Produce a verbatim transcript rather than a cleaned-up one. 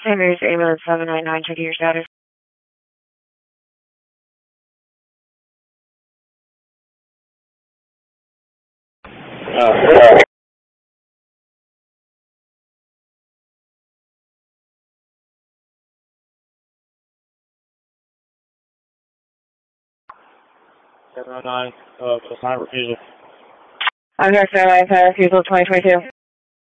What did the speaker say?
Saint Mary's ambulance seven nine nine, checking your status. Uh, seven oh nine, uh, assignment refusal. I'm Director nine, refusal twenty twenty-two.